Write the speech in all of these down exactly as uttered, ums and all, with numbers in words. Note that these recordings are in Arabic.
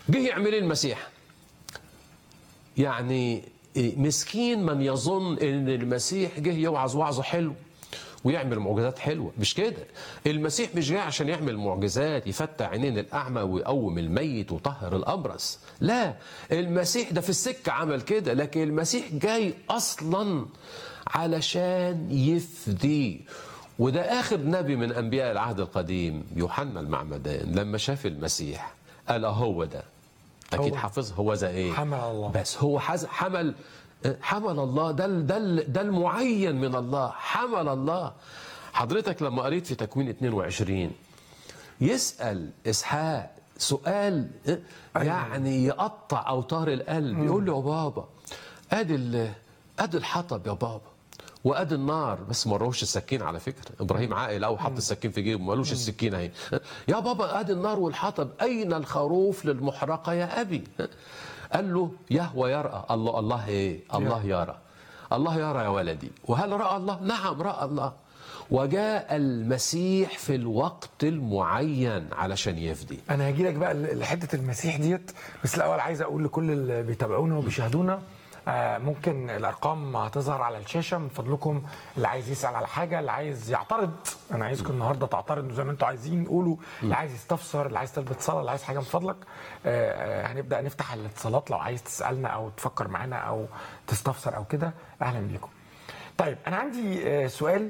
جه يعمل ايه المسيح؟ يعني مسكين من يظن ان المسيح جه يوعظ وعظه حلو ويعمل معجزات حلوه. مش كده. المسيح مش جاي عشان يعمل معجزات يفتح عينين الاعمى ويقوم الميت ويطهر الابرص، لا، المسيح ده في السكه عمل كده، لكن المسيح جاي اصلا علشان يفدي. وده اخر نبي من انبياء العهد القديم، يوحنا المعمدان، لما شاف المسيح قال هو ده. اكيد هو حافظ هو ذا ايه؟ حمل الله. بس هو حمل حمل الله، ده ده ده المعين من الله، حمل الله. حضرتك لما قريت في تكوين اثنين وعشرين يسأل إسحاق سؤال يعني يقطع أوتار القلب، يقول له يا بابا ادي ادي الحطب يا بابا وادي النار، بس ما وروش السكين على فكره، ابراهيم عاقل او حط السكين في جيبه ما قالوش السكينه اهي. يا بابا ادي النار والحطب، اين الخروف للمحرقه يا ابي؟ قال له يهوى يرى. الله الله ايه؟ الله يرى. الله يرى يا ولدي. وهل راى الله؟ نعم راى الله. وجاء المسيح في الوقت المعين علشان يفدي. انا هجي لك بقى لحته المسيح ديت، بس الاول عايز اقول لكل اللي بيتابعونا وبيشاهدونا آه ممكن الارقام هتظهر على الشاشه، من فضلكم اللي عايز يسال على حاجه، اللي عايز يعترض، انا عايزكم النهارده تعترضوا زي ما انتم عايزين، قولوا، اللي عايز يستفسر، اللي عايز تلبس صلاه، اللي عايز حاجه، من فضلك. آه هنبدا نفتح الاتصالات، لو عايز تسالنا او تفكر معانا او تستفسر او كده، اهلا بيكم. طيب انا عندي آه سؤال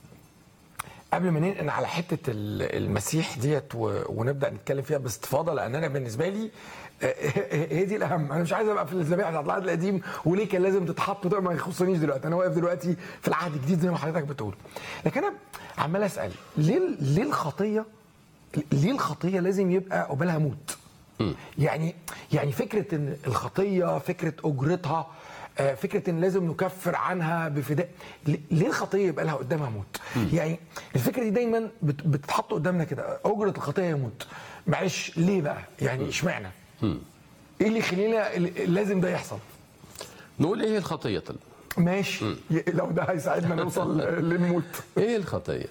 قبل ما ننقل على حته المسيح ديت ونبدا نتكلم فيها باستفاضه، لان انا بالنسبه لي هي دي الاهم. انا مش عايز ابقى في الذبائح بتاعت العهد القديم وليه كان لازم تتحط، ده ما يخصنيش دلوقتي، انا واقف دلوقتي في العهد الجديد زي ما حضرتك بتقول. لكن انا عمال اسال ليه ليه الخطيه ليه الخطيه لازم يبقى قبالها موت؟ يعني يعني فكره ان الخطيه فكره اجرتها، فكره ان لازم نكفر عنها بفداء، ليه الخطيه يبقى لها قدامها موت؟ يعني الفكره دي دايما بتتحط قدامنا كده، اجره الخطيه يموت. معلش ليه بقى؟ يعني اشمعنى؟ ايه اللي يخلينا لازم ده يحصل؟ نقول ايه الخطيه طيب؟ ماشي. مم. لو ده هيساعدنا نوصل للموت. ايه الخطيه؟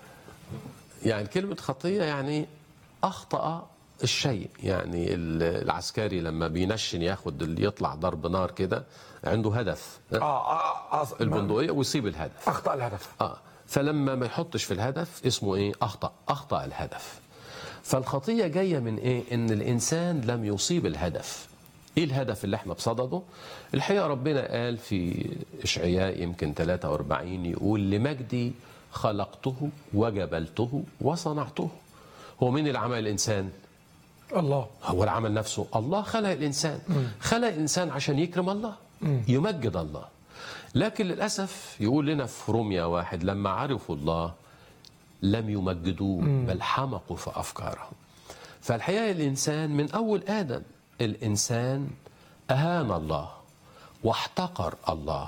يعني كلمه خطيه يعني اخطأ الشيء. يعني العسكري لما بينشن ياخد يطلع ضرب نار كده عنده هدف، اه اه, آه البندقيه ويصيب الهدف، اخطأ الهدف. اه فلما ما يحطش في الهدف اسمه ايه؟ اخطأ اخطأ الهدف. فالخطيه جايه من ايه؟ ان الانسان لم يصيب الهدف. ايه الهدف اللي احنا بصدده؟ الحقيقه ربنا قال في اشعياء يمكن ثلاثة وأربعين يقول لمجدي خلقته وجبلته وصنعته. هو مين اللي عمل الانسان؟ الله. هو العمل نفسه. الله خلق الإنسان. م. خلق الإنسان عشان يكرم الله، م. يمجد الله. لكن للأسف يقول لنا في روميا واحد لما عرفوا الله لم يمجدوه بل حمقوا في أفكارهم. فالحقيقة الإنسان من أول آدم الإنسان أهان الله واحتقر الله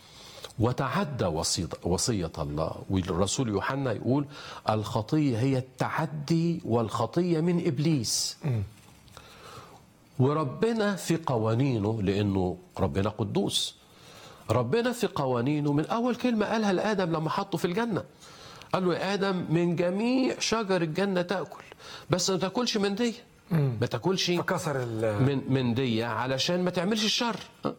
وتعدى وصية الله. والرسول يوحنا يقول الخطية هي التعدي والخطية من إبليس. م. وربنا في قوانينه، لأنه ربنا قدوس، ربنا في قوانينه من أول كلمة قالها لآدم لما حطه في الجنة، قال له يا آدم من جميع شجر الجنة تأكل بس ما تأكلش من دي، ما تأكلش من, من دي علشان ما تعملش الشر،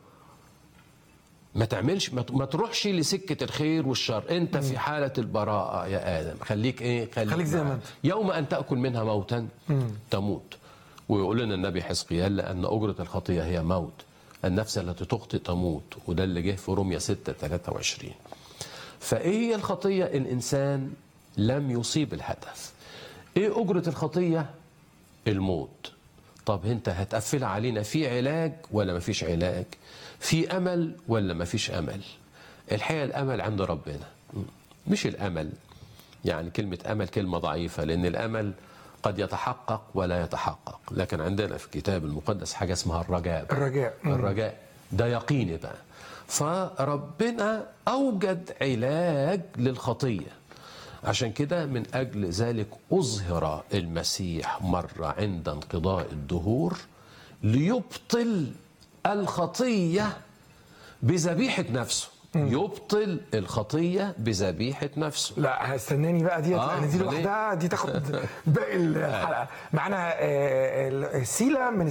ما تعملش ما تروحش لسكة الخير والشر، انت في حالة البراءة يا آدم، خليك ايه؟ خليك, خليك زي ما انت. يوم ان تأكل منها موتا مم. تموت. ويقول لنا النبي حزقيال لأن أجرة الخطية هي موت، النفس التي تخطئ تموت، وده اللي جه في روميا ستة ثلاثة وعشرين. فايه هي الخطية؟ الإنسان لم يصيب الهدف. ايه أجرة الخطية؟ الموت. طب انت هتقفل علينا في علاج ولا ما فيش علاج؟ في أمل ولا ما فيش أمل؟ الحقيقة الأمل عند ربنا، مش الأمل. يعني كلمة أمل كلمة ضعيفة، لأن الأمل قد يتحقق ولا يتحقق، لكن عندنا في الكتاب المقدس حاجة اسمها الرجاء. الرجاء الرجاء ده يقيني بقى. فربنا أوجد علاج للخطية، عشان كده من أجل ذلك أظهر المسيح مرة عند انقضاء الدهور ليبطل الخطية بذبيحة نفسه. يبطل الخطية بذبيحة نفسه. لا استناني بقى دي آه لان دي لوحدها دي تاخد باقي الحلقة. معنا سيلا من